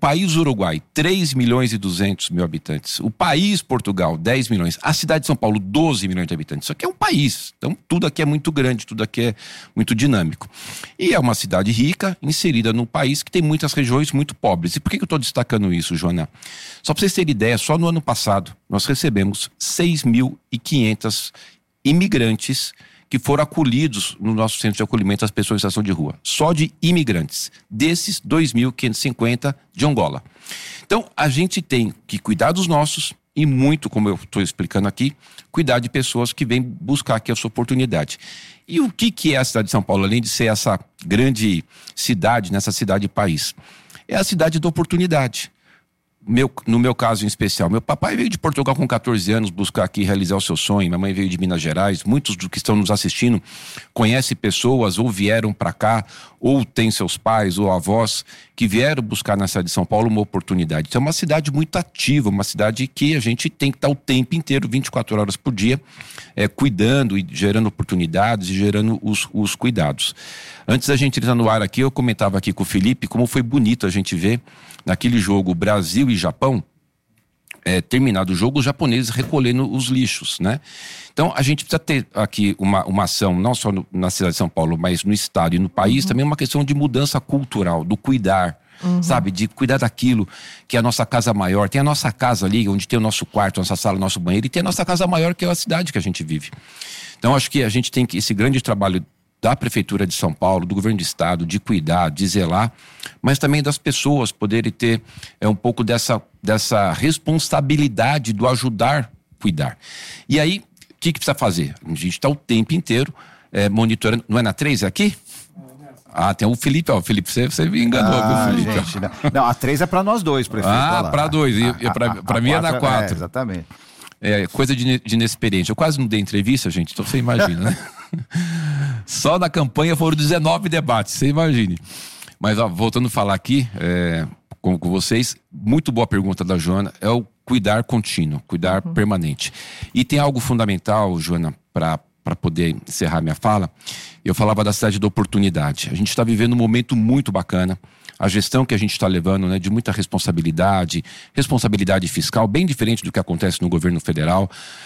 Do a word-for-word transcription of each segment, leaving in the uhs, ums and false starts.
país Uruguai, três milhões e duzentos mil habitantes. O país Portugal, dez milhões. A cidade de São Paulo, doze milhões de habitantes. Isso aqui é um país. Então, tudo aqui é muito grande, tudo aqui é muito dinâmico. E é uma cidade rica, inserida num país que tem muitas regiões muito pobres. E por que eu estou destacando isso, Joana? Só para vocês terem ideia, só no ano passado, nós recebemos seis mil e quinhentos imigrantes que foram acolhidos no nosso centro de acolhimento às pessoas em situação de rua. Só de imigrantes. Desses, dois mil quinhentos e cinquenta de Angola. Então, a gente tem que cuidar dos nossos e muito, como eu estou explicando aqui, cuidar de pessoas que vêm buscar aqui a sua oportunidade. E o que, que é a cidade de São Paulo, além de ser essa grande cidade, nessa cidade-país? É a cidade da oportunidade. Meu, no meu caso em especial, meu papai veio de Portugal com catorze anos buscar aqui realizar o seu sonho, minha mãe veio de Minas Gerais, muitos dos que estão nos assistindo conhecem pessoas ou vieram para cá, ou têm seus pais ou avós que vieram buscar na cidade de São Paulo uma oportunidade. Então é uma cidade muito ativa, uma cidade que a gente tem que estar o tempo inteiro, vinte e quatro horas por dia, é, cuidando e gerando oportunidades e gerando os, os cuidados. Antes da gente entrar no ar aqui, eu comentava aqui com o Felipe como foi bonito a gente ver naquele jogo Brasil e Japão, é, terminado o jogo, os japoneses recolhendo os lixos, né? Então a gente precisa ter aqui uma, uma ação, não só no, na cidade de São Paulo, mas no estado e no país, uhum. também uma questão de mudança cultural, do cuidar, uhum. sabe? De cuidar daquilo que é a nossa casa maior. Tem a nossa casa ali, onde tem o nosso quarto, nossa sala, nosso banheiro, e tem a nossa casa maior, que é a cidade que a gente vive. Então acho que a gente tem que, esse grande trabalho da Prefeitura de São Paulo, do Governo do Estado, de cuidar, de zelar, mas também das pessoas poderem ter é, um pouco dessa, dessa responsabilidade do ajudar a cuidar. E aí, o que, que precisa fazer? A gente está o tempo inteiro é, monitorando. Não é na três, é aqui? Ah, tem o Felipe, ó, Felipe, você, você me enganou, ah, viu, Felipe? Gente, não. não, a três é para nós dois, prefeito. Ah, para dois, e, e para mim é na quatro. É, exatamente. É coisa de, de inexperiente. Eu quase não dei entrevista, gente, então você imagina, né? Só na campanha foram dezenove debates, você imagine. Mas ó, voltando a falar aqui é, com, com vocês, muito boa pergunta da Joana, é o cuidar contínuo, cuidar uhum. permanente. E tem algo fundamental, Joana, para para poder encerrar minha fala. Eu falava da cidade da oportunidade. A gente está vivendo um momento muito bacana. A gestão que a gente está levando, né, de muita responsabilidade, responsabilidade fiscal, bem diferente do que acontece no governo federal.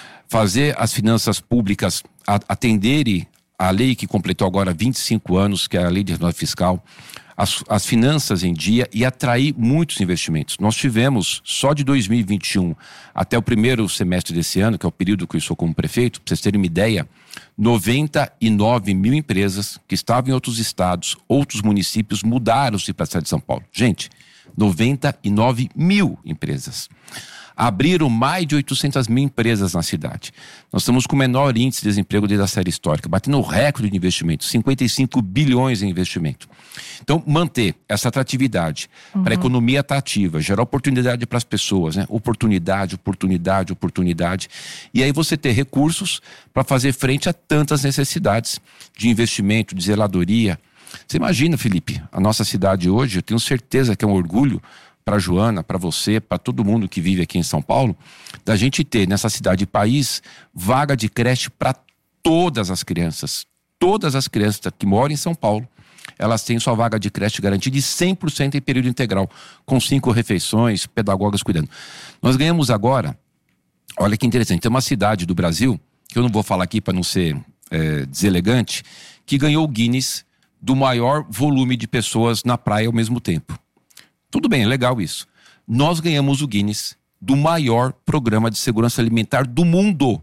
Fazer as finanças públicas atenderem a lei que completou agora vinte e cinco anos, que é a lei de reforma fiscal, as, as finanças em dia e atrair muitos investimentos. Nós tivemos, só de dois mil e vinte e um até o primeiro semestre desse ano, que é o período que eu sou como prefeito, para vocês terem uma ideia, noventa e nove mil empresas que estavam em outros estados, outros municípios, mudaram-se para a cidade de São Paulo. Gente, noventa e nove mil empresas. Abriram mais de oitocentas mil empresas na cidade. Nós estamos com o menor índice de desemprego desde a série histórica, batendo o recorde de investimento, cinquenta e cinco bilhões em investimento. Então, manter essa atratividade uhum. para a economia estar ativa, gerar oportunidade para as pessoas, né? Oportunidade, oportunidade, oportunidade. E aí você ter recursos para fazer frente a tantas necessidades de investimento, de zeladoria. Você imagina, Felipe, a nossa cidade hoje, eu tenho certeza que é um orgulho para a Joana, para você, para todo mundo que vive aqui em São Paulo, da gente ter nessa cidade e país vaga de creche para todas as crianças. Todas as crianças que moram em São Paulo, elas têm sua vaga de creche garantida de cem por cento em período integral, com cinco refeições, pedagogas cuidando. Nós ganhamos agora, olha que interessante, tem uma cidade do Brasil, que eu não vou falar aqui para não ser é, deselegante, que ganhou o Guinness do maior volume de pessoas na praia ao mesmo tempo. Tudo bem, é legal isso. Nós ganhamos o Guinness do maior programa de segurança alimentar do mundo.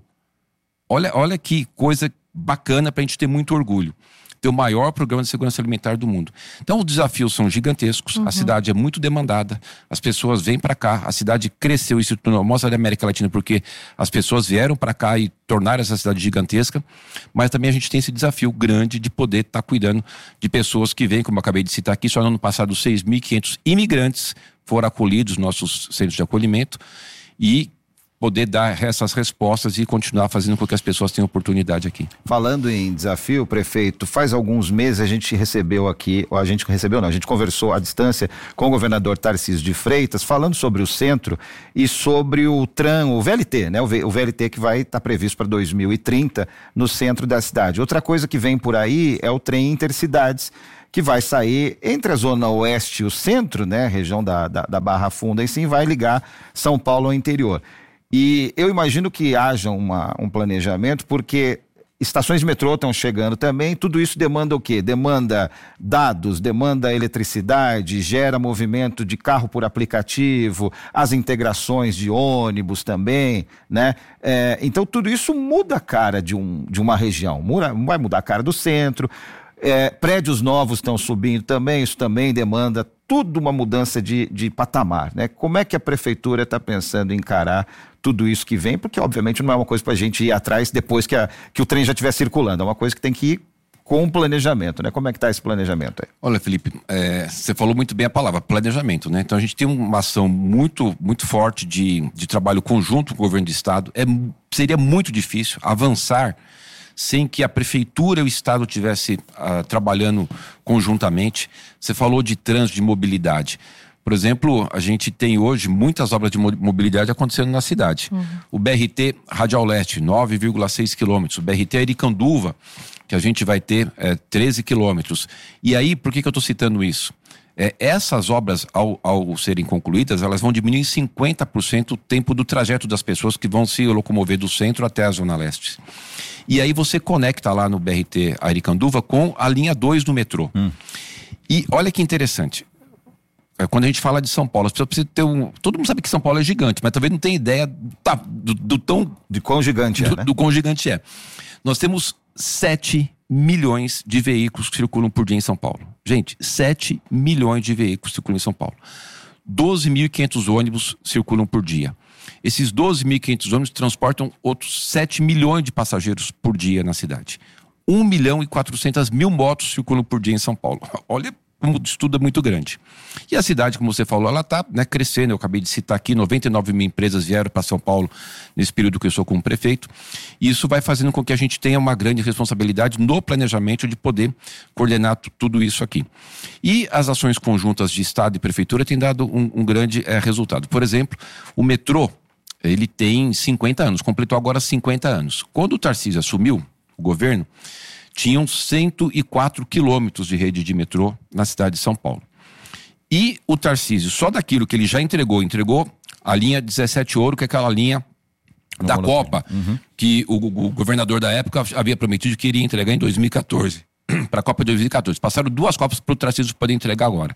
Olha, olha que coisa bacana para a gente ter muito orgulho. Ter o maior programa de segurança alimentar do mundo. Então os desafios são gigantescos, uhum. a cidade é muito demandada, as pessoas vêm para cá, a cidade cresceu e se tornou mostra da América Latina porque as pessoas vieram para cá e tornaram essa cidade gigantesca, mas também a gente tem esse desafio grande de poder estar tá cuidando de pessoas que vêm, como eu acabei de citar aqui, só no ano passado seis mil e quinhentos imigrantes foram acolhidos nos nossos centros de acolhimento e poder dar essas respostas e continuar fazendo com que as pessoas tenham oportunidade aqui. Falando em desafio, prefeito, faz alguns meses a gente recebeu aqui, ou a gente recebeu não, a gente conversou à distância com o governador Tarcísio de Freitas, falando sobre o centro e sobre o TRAN, o V L T, né? O, v, o V L T que vai estar tá previsto para dois mil e trinta no centro da cidade. Outra coisa que vem por aí é o trem Intercidades, que vai sair entre a zona oeste e o centro, né? Região da, da, da Barra Funda, e sim vai ligar São Paulo ao interior. E eu imagino que haja uma, um planejamento, porque estações de metrô estão chegando também, tudo isso demanda o quê? Demanda dados, demanda eletricidade, gera movimento de carro por aplicativo, as integrações de ônibus também, né? É, então tudo isso muda a cara de, um, de uma região, muda, vai mudar a cara do centro, é, prédios novos estão subindo também, isso também demanda tudo uma mudança de, de patamar, né? Como é que a prefeitura está pensando em encarar tudo isso que vem? Porque obviamente não é uma coisa para a gente ir atrás depois que, a, que o trem já estiver circulando, é uma coisa que tem que ir com planejamento, né? Como é que está esse planejamento aí? Olha, Felipe, é, você falou muito bem a palavra, planejamento, né? Então a gente tem uma ação muito, muito forte de, de trabalho conjunto com o governo do estado. É, seria muito difícil avançar sem que a prefeitura e o estado estivessem uh, trabalhando conjuntamente. Você falou de trânsito, de mobilidade. Por exemplo, a gente tem hoje muitas obras de mobilidade acontecendo na cidade. Uhum. O B R T Radial Leste, nove vírgula seis quilômetros. O B R T Aricanduva, que a gente vai ter é, treze quilômetros. E aí, por que, que eu estou citando isso? É, essas obras, ao, ao serem concluídas, elas vão diminuir em cinquenta por cento o tempo do trajeto das pessoas que vão se locomover do centro até a Zona Leste. E aí você conecta lá no B R T Aricanduva com a linha dois do metrô. Hum. E olha que interessante. Quando a gente fala de São Paulo, as pessoas precisam ter um... Todo mundo sabe que São Paulo é gigante, mas talvez não tenha ideia tá, do, do tão... De quão gigante do, é, né? Do quão gigante é. Nós temos sete milhões de veículos que circulam por dia em São Paulo. Gente, sete milhões de veículos circulam em São Paulo. doze mil e quinhentos ônibus circulam por dia. Esses doze mil e quinhentos ônibus transportam outros sete milhões de passageiros por dia na cidade. um milhão e quatrocentas mil motos circulam por dia em São Paulo. Olha como o estudo é muito grande. E a cidade, como você falou, ela está, né, crescendo. Eu acabei de citar aqui, noventa e nove mil empresas vieram para São Paulo nesse período que eu sou como prefeito. E isso vai fazendo com que a gente tenha uma grande responsabilidade no planejamento de poder coordenar t- tudo isso aqui. E as ações conjuntas de Estado e Prefeitura têm dado um, um grande é, resultado. Por exemplo, o metrô, ele tem cinquenta anos, completou agora cinquenta anos. Quando o Tarcísio assumiu o governo, tinham cento e quatro quilômetros de rede de metrô na cidade de São Paulo. E o Tarcísio, só daquilo que ele já entregou, entregou a linha dezessete Ouro, que é aquela linha Não da Copa, uhum. que o, o governador da época havia prometido que iria entregar em dois mil e catorze, para a Copa de dois mil e catorze. Passaram duas Copas para o Tarcísio poder entregar agora.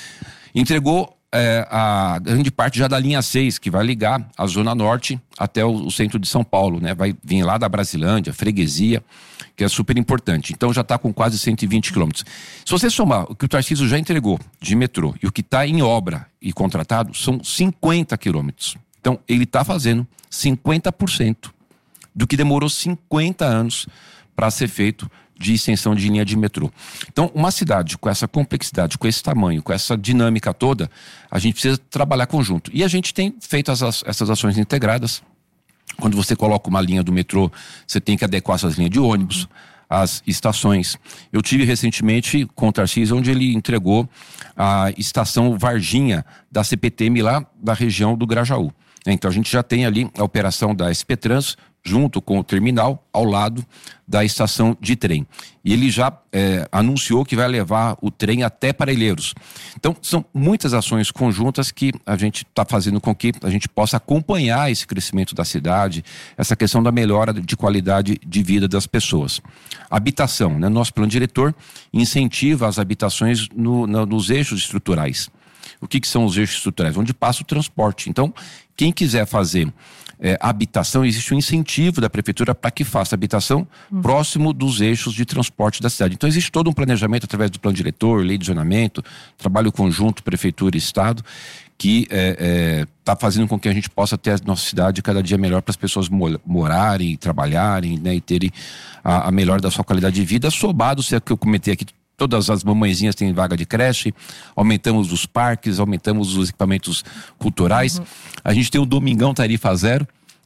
Entregou é, a grande parte já da linha seis, que vai ligar a Zona Norte até o, o centro de São Paulo, né? Vai vir lá da Brasilândia, Freguesia, que é super importante. Então já está com quase cento e vinte quilômetros. Se você somar o que o Tarcísio já entregou de metrô e o que está em obra e contratado, são cinquenta quilômetros. Então ele está fazendo cinquenta por cento do que demorou cinquenta anos para ser feito de extensão de linha de metrô. Então, uma cidade com essa complexidade, com esse tamanho, com essa dinâmica toda, a gente precisa trabalhar conjunto. E a gente tem feito as, essas ações integradas. Quando você coloca uma linha do metrô, você tem que adequar essas linhas de ônibus, as estações. Eu tive recentemente com o Tarcísio, onde ele entregou a estação Varginha da C P T M lá da região do Grajaú. Então, a gente já tem ali a operação da S P Trans, junto com o terminal, ao lado da estação de trem. E ele já é, anunciou que vai levar o trem até Parelheiros. Então, são muitas ações conjuntas que a gente está fazendo com que a gente possa acompanhar esse crescimento da cidade, essa questão da melhora de qualidade de vida das pessoas. Habitação, né? Nosso plano diretor incentiva as habitações no, no, nos eixos estruturais. O que, que são os eixos estruturais? Onde passa o transporte. Então, quem quiser fazer É, habitação, existe um incentivo da prefeitura para que faça habitação uhum. próximo dos eixos de transporte da cidade. Então existe todo um planejamento através do plano diretor, lei de zonamento, trabalho conjunto, prefeitura e estado, que está é, é, fazendo com que a gente possa ter a nossa cidade cada dia melhor para as pessoas morarem, trabalharem, né, e terem a, a melhor da sua qualidade de vida, sobado, se é que eu comentei aqui, todas as mamãezinhas têm vaga de creche, aumentamos os parques, aumentamos os equipamentos culturais. Uhum. A gente tem o Domingão Tarifa Zero,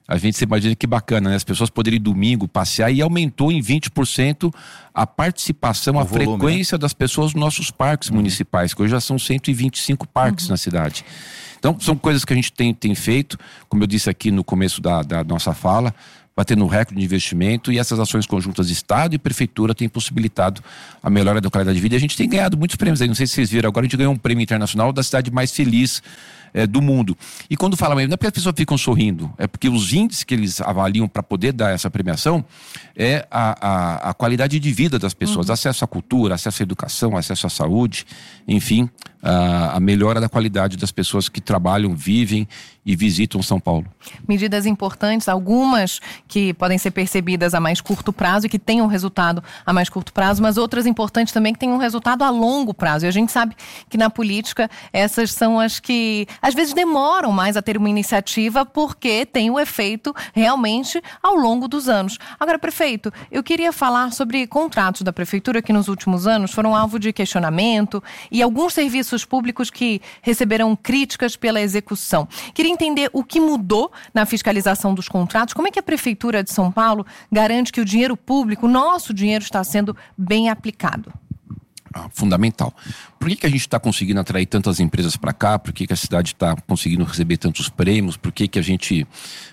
A gente se imagina que bacana, né? As pessoas poderiam ir domingo passear e aumentou em vinte por cento a participação, o a volume, frequência né? das pessoas nos nossos parques uhum. municipais, que hoje já são cento e vinte e cinco parques uhum. na cidade. Então, são coisas que a gente tem, tem feito, como eu disse aqui no começo da, da nossa fala, batendo recorde de investimento, e essas ações conjuntas de Estado e Prefeitura têm possibilitado a melhora da qualidade de vida. E a gente tem ganhado muitos prêmios aí, não sei se vocês viram, agora a gente ganhou um prêmio internacional da cidade mais feliz é, do mundo. E quando fala, não é porque as pessoas ficam sorrindo, é porque os índices que eles avaliam para poder dar essa premiação é a, a, a qualidade de vida das pessoas, uhum. acesso à cultura, acesso à educação, acesso à saúde, enfim, a, a melhora da qualidade das pessoas que trabalham, vivem e visitam São Paulo. Medidas importantes, algumas que podem ser percebidas a mais curto prazo e que tenham resultado a mais curto prazo, mas outras importantes também que tenham um resultado a longo prazo. E a gente sabe que na política essas são as que às vezes demoram mais a ter uma iniciativa porque tem o efeito realmente ao longo dos anos. Agora, prefeito, eu queria falar sobre contratos da prefeitura que nos últimos anos foram alvo de questionamento e alguns serviços públicos que receberam críticas pela execução. Queria entender o que mudou na fiscalização dos contratos, como é que a Prefeitura de São Paulo garante que o dinheiro público, o nosso dinheiro, está sendo bem aplicado? Ah, fundamental. Por que, que a gente está conseguindo atrair tantas empresas para cá? Por que, que a cidade está conseguindo receber tantos prêmios? Por que, que a gente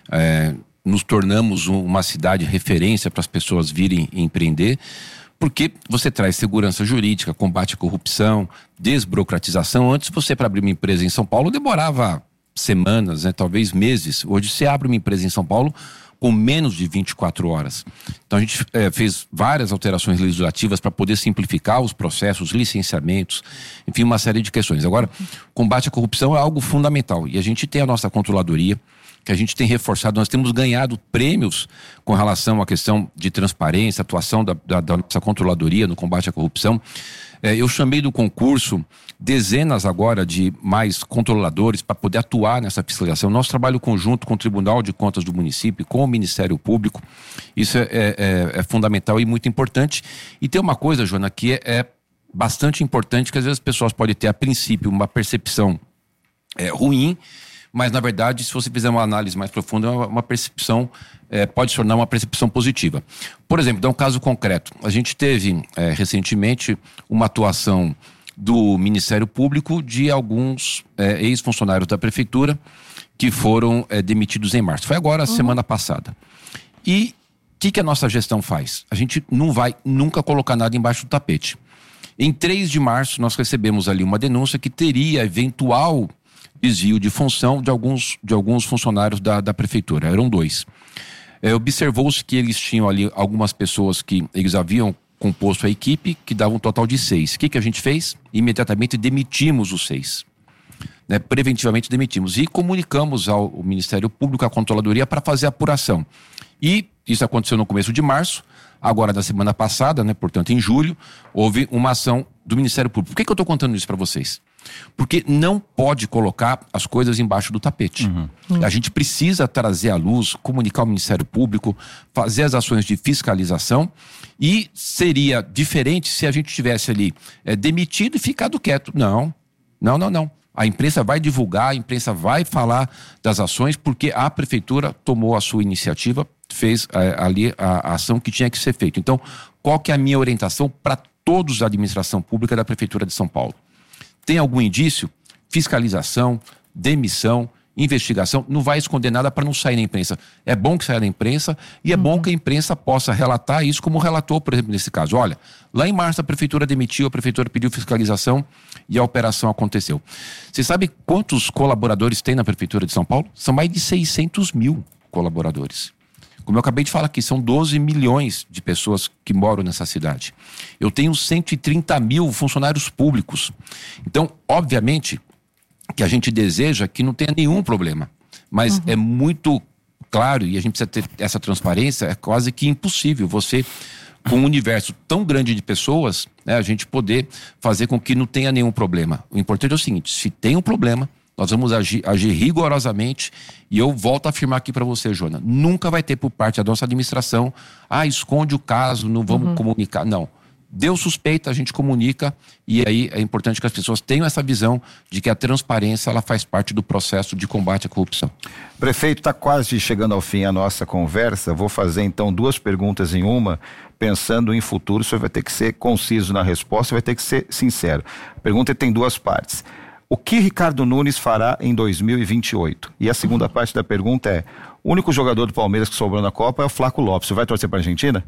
é, nos tornamos uma cidade referência para as pessoas virem empreender? Porque você traz segurança jurídica, combate à corrupção, desburocratização. Antes, você, para abrir uma empresa em São Paulo, demorava semanas, né, talvez meses. Hoje você abre uma empresa em São Paulo com menos de vinte e quatro horas. Então a gente é, fez várias alterações legislativas para poder simplificar os processos, licenciamentos, enfim, uma série de questões. Agora, combate à corrupção é algo fundamental e a gente tem a nossa controladoria, que a gente tem reforçado, nós temos ganhado prêmios com relação à questão de transparência, atuação da, da, da nossa controladoria no combate à corrupção. É, eu chamei do concurso dezenas agora de mais controladores para poder atuar nessa fiscalização. Nosso trabalho conjunto com o Tribunal de Contas do município, com o Ministério Público, isso é, é, é fundamental e muito importante. E tem uma coisa, Joana, que é, é bastante importante, que às vezes as pessoas podem ter a princípio uma percepção é, ruim, mas na verdade, se você fizer uma análise mais profunda, uma percepção é, pode se tornar uma percepção positiva. Por exemplo, dá um caso concreto. A gente teve é, recentemente uma atuação do Ministério Público de alguns é, ex-funcionários da Prefeitura que foram é, demitidos em março. Foi agora, uhum. semana passada. E o que, que a nossa gestão faz? A gente não vai nunca colocar nada embaixo do tapete. Em três de março, nós recebemos ali uma denúncia que teria eventual desvio de função de alguns, de alguns funcionários da, da Prefeitura. Eram dois. É, observou-se que eles tinham ali algumas pessoas que eles haviam composto a equipe, que dava um total de seis. O que, que a gente fez? Imediatamente demitimos os seis. Né? Preventivamente demitimos. E comunicamos ao, ao Ministério Público, à Controladoria, para fazer a apuração. E isso aconteceu no começo de março. Agora, na semana passada, né, portanto, em julho, houve uma ação do Ministério Público. Por que, que eu estou contando isso para vocês? Porque não pode colocar as coisas embaixo do tapete. Uhum. A gente precisa trazer à luz, comunicar ao Ministério Público, fazer as ações de fiscalização, e seria diferente se a gente tivesse ali é, demitido e ficado quieto. Não, não, não, não. A imprensa vai divulgar, a imprensa vai falar das ações, porque a Prefeitura tomou a sua iniciativa, fez é, ali a, a ação que tinha que ser feita. Então, qual que é a minha orientação para todos da administração pública da Prefeitura de São Paulo? Tem algum indício? Fiscalização, demissão, investigação, não vai esconder nada para não sair na imprensa. É bom que saia na imprensa e é uhum. bom que a imprensa possa relatar isso, como relatou, por exemplo, nesse caso. Olha, lá em março a Prefeitura demitiu, a Prefeitura pediu fiscalização e a operação aconteceu. Você sabe quantos colaboradores tem na Prefeitura de São Paulo? São mais de seiscentos mil colaboradores. Como eu acabei de falar aqui, são doze milhões de pessoas que moram nessa cidade. Eu tenho cento e trinta mil funcionários públicos. Então, obviamente, que a gente deseja que não tenha nenhum problema. Mas uhum. é muito claro, e a gente precisa ter essa transparência, é quase que impossível você, com um universo tão grande de pessoas, né, a gente poder fazer com que não tenha nenhum problema. O importante é o seguinte, se tem um problema, nós vamos agir, agir rigorosamente, e eu volto a afirmar aqui para você, Joana, nunca vai ter por parte da nossa administração, ah, esconde o caso, não vamos uhum. comunicar. Não, deu suspeita, a gente comunica, e aí é importante que as pessoas tenham essa visão de que a transparência ela faz parte do processo de combate à corrupção. Prefeito, está quase chegando ao fim a nossa conversa. Vou fazer então duas perguntas em uma, pensando em futuro. O senhor vai ter que ser conciso na resposta, vai ter que ser sincero. A pergunta tem duas partes. O que Ricardo Nunes fará em dois mil e vinte e oito? E a segunda parte da pergunta é: o único jogador do Palmeiras que sobrou na Copa é o Flaco Lopes. Você vai torcer para a Argentina?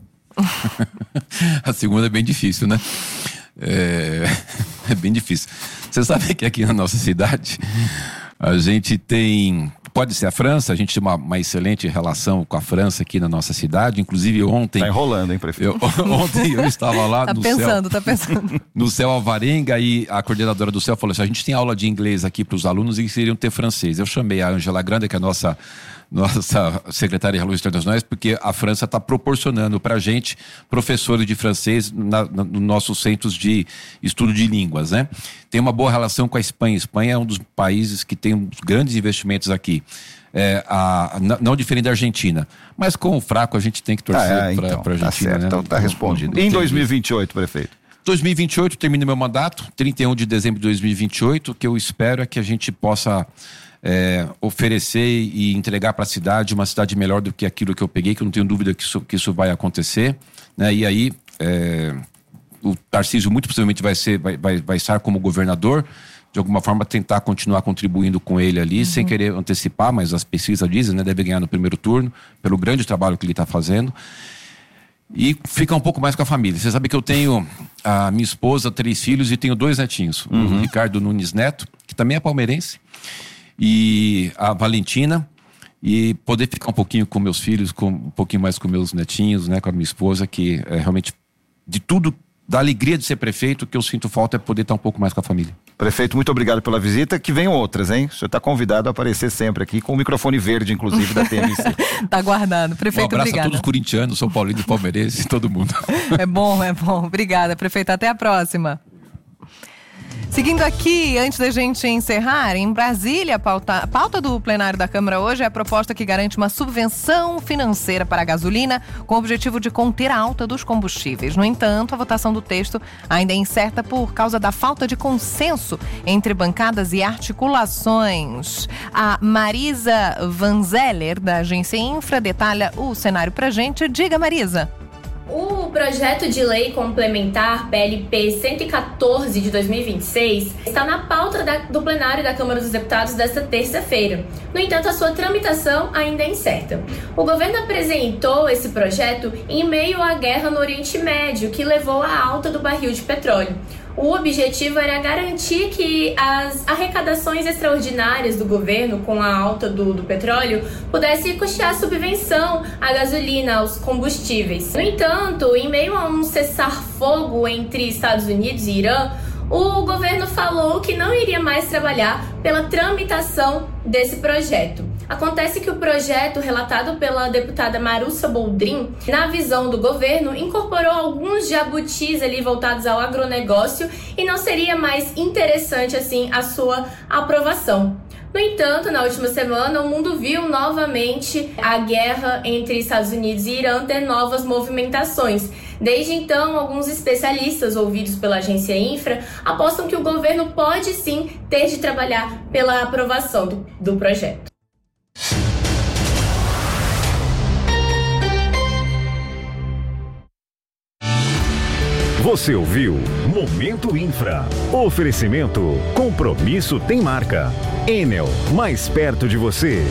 A segunda é bem difícil, né? É... é bem difícil. Você sabe que aqui na nossa cidade a gente tem, pode ser a França, a gente tem uma, uma excelente relação com a França aqui na nossa cidade. Inclusive ontem... Tá enrolando, hein, prefeito? Eu, ontem eu estava lá tá no pensando, céu, tá pensando. no céu Alvarenga, e a coordenadora do céu falou assim: a gente tem aula de inglês aqui para os alunos e eles queriam ter francês. Eu chamei a Angela Grande, que é a nossa... nossa secretária de Relações Internacionais, porque a França está proporcionando para a gente professores de francês na, na, nos nossos centros de estudo de línguas, né? Tem uma boa relação com a Espanha. A Espanha é um dos países que tem grandes investimentos aqui. É, a, a, não diferente da Argentina. Mas com o fraco a gente tem que torcer ah, é, para então, a Argentina. Tá certo, né? Então está respondido. E em dois mil e vinte e oito, prefeito? dois mil e vinte e oito termina meu mandato, trinta e um de dezembro de dois mil e vinte e oito. O que eu espero é que a gente possa É, oferecer e entregar para a cidade uma cidade melhor do que aquilo que eu peguei, que eu não tenho dúvida que isso, que isso vai acontecer, né? E aí é, o Tarcísio muito possivelmente vai, ser, vai, vai, vai estar como governador, de alguma forma tentar continuar contribuindo com ele ali, uhum. sem querer antecipar, mas as pesquisas dizem, né, deve ganhar no primeiro turno, pelo grande trabalho que ele está fazendo. E ficar um pouco mais com a família. Você sabe que eu tenho a minha esposa, três filhos e tenho dois netinhos. Uhum. O Ricardo Nunes Neto, que também é palmeirense, e a Valentina, e poder ficar um pouquinho com meus filhos, com, um pouquinho mais com meus netinhos, né, com a minha esposa, que é realmente de tudo, da alegria de ser prefeito, o que eu sinto falta é poder estar um pouco mais com a família. Prefeito, muito obrigado pela visita, que venham outras, hein? O senhor está convidado a aparecer sempre aqui, com o microfone verde, inclusive, da T M C. Tá guardado. Prefeito, um abraço obrigada. a todos os corintianos, São Paulino, palmeirense, todo mundo. É bom, é bom. Obrigada, prefeito. Até a próxima. Seguindo aqui, antes da gente encerrar, em Brasília, a pauta, a pauta do plenário da Câmara hoje é a proposta que garante uma subvenção financeira para a gasolina com o objetivo de conter a alta dos combustíveis. No entanto, a votação do texto ainda é incerta por causa da falta de consenso entre bancadas e articulações. A Marisa Vanzeller, da Agência Infra, detalha o cenário pra gente. Diga, Marisa. O projeto de lei complementar P L P cento e quatorze de dois mil e vinte e seis está na pauta da, do plenário da Câmara dos Deputados desta terça-feira. No entanto, a sua tramitação ainda é incerta. O governo apresentou esse projeto em meio à guerra no Oriente Médio, que levou à alta do barril de petróleo. O objetivo era garantir que as arrecadações extraordinárias do governo com a alta do, do petróleo pudessem custear a subvenção à gasolina, aos combustíveis. No entanto, em meio a um cessar-fogo entre Estados Unidos e Irã, o governo falou que não iria mais trabalhar pela tramitação desse projeto. Acontece que o projeto, relatado pela deputada Marúcia Boldrin, na visão do governo, incorporou alguns jabutis ali voltados ao agronegócio e não seria mais interessante assim a sua aprovação. No entanto, na última semana, o mundo viu novamente a guerra entre Estados Unidos e Irã ter novas movimentações. Desde então, alguns especialistas ouvidos pela agência Infra apostam que o governo pode sim ter de trabalhar pela aprovação do, do projeto. Você ouviu Momento Infra. Oferecimento. Compromisso tem marca. Enel, mais perto de você.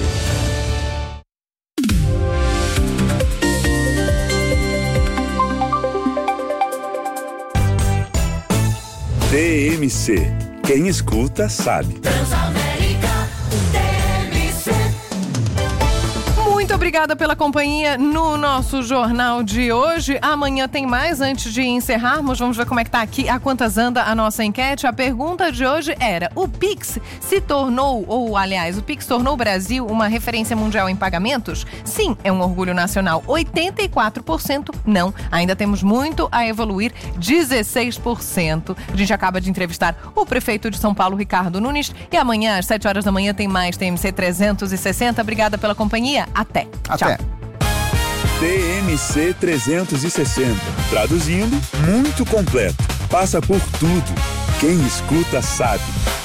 T M C. Quem escuta sabe. Muito obrigada pela companhia no nosso jornal de hoje. Amanhã tem mais. Antes de encerrarmos, vamos ver como é que tá aqui, a quantas anda a nossa enquete. A pergunta de hoje era: o Pix se tornou, ou aliás, o Pix tornou o Brasil uma referência mundial em pagamentos? Sim, é um orgulho nacional. oitenta e quatro por cento não. Ainda temos muito a evoluir, dezesseis por cento. A gente acaba de entrevistar o prefeito de São Paulo, Ricardo Nunes, e amanhã às sete horas da manhã tem mais T M C trezentos e sessenta. Obrigada pela companhia. Até. Até. Tchau. T M C trezentos e sessenta. Traduzindo, muito completo. Passa por tudo. Quem escuta sabe.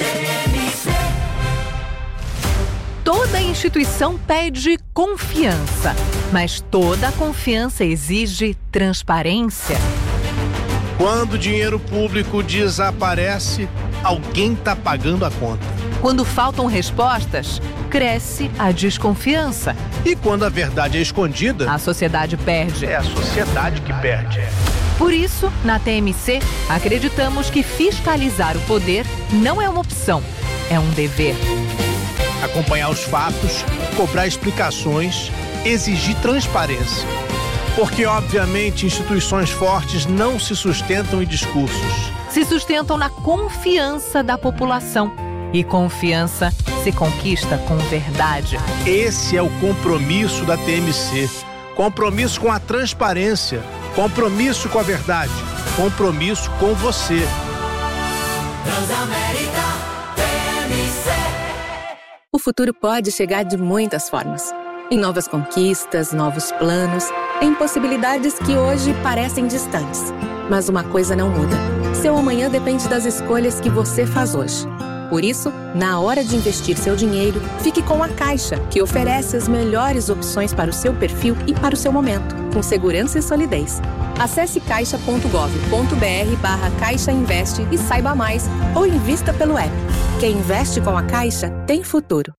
Toda instituição pede confiança, mas toda confiança exige transparência. Quando o dinheiro público desaparece, alguém está pagando a conta. Quando faltam respostas, cresce a desconfiança. E quando a verdade é escondida, A sociedade perde. é a sociedade que perde. Por isso, na T M C, acreditamos que fiscalizar o poder não é uma opção, é um dever. Acompanhar os fatos, cobrar explicações, exigir transparência. Porque, obviamente, instituições fortes não se sustentam em discursos. Se sustentam na confiança da população. E confiança se conquista com verdade. Esse é o compromisso da T M C. Compromisso com a transparência. Compromisso com a verdade. Compromisso com você. Transamérica T M C. O futuro pode chegar de muitas formas. Em novas conquistas, novos planos, em possibilidades que hoje parecem distantes. Mas uma coisa não muda. Seu amanhã depende das escolhas que você faz hoje. Por isso, na hora de investir seu dinheiro, fique com a Caixa, que oferece as melhores opções para o seu perfil e para o seu momento, com segurança e solidez. Acesse caixa ponto gov ponto br barra Caixa Investe e saiba mais, ou invista pelo app. Quem investe com a Caixa tem futuro.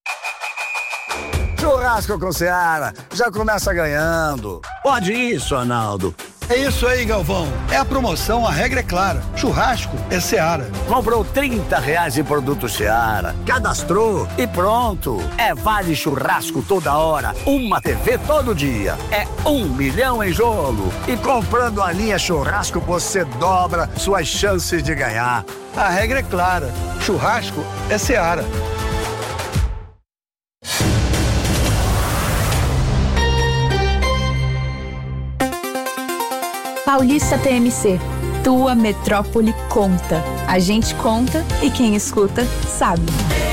Churrasco com Seara, já começa ganhando. Pode isso, Arnaldo. É isso aí, Galvão. É a promoção, a regra é clara. Churrasco é Seara. Comprou trinta reais em produto Seara, cadastrou e pronto. É vale churrasco toda hora, uma T V todo dia. É um milhão em jogo. E comprando a linha churrasco, você dobra suas chances de ganhar. A regra é clara. Churrasco é Seara. Paulista T M C, tua metrópole conta. A gente conta e quem escuta sabe.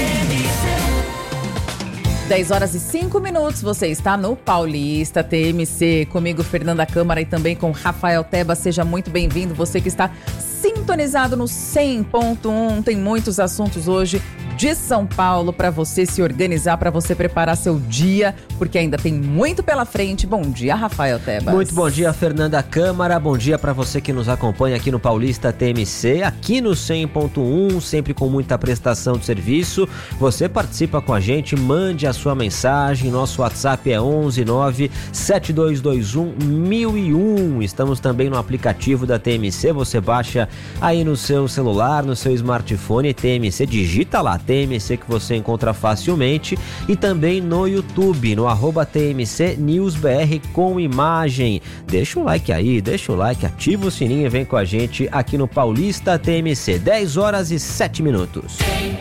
dez horas e cinco minutos, você está no Paulista T M C, comigo Fernanda Câmara e também com Rafael Teba. Seja muito bem-vindo, você que está sintonizado no cem ponto um. Tem muitos assuntos hoje de São Paulo para você se organizar, para você preparar seu dia, porque ainda tem muito pela frente. Bom dia, Rafael Tebas. Muito bom dia, Fernanda Câmara. Bom dia para você que nos acompanha aqui no Paulista T M C, aqui no cem ponto um, sempre com muita prestação de serviço. Você participa com a gente, mande a sua mensagem. Nosso WhatsApp é onze nove sete dois dois um mil e um. Estamos também no aplicativo da T M C. Você baixa aí no seu celular, no seu smartphone, T M C, digita lá T M C que você encontra facilmente, e também no YouTube, no arroba T M C News B R com imagem. Deixa um like aí, deixa o like, ativa o sininho e vem com a gente aqui no Paulista T M C. dez horas e sete minutos.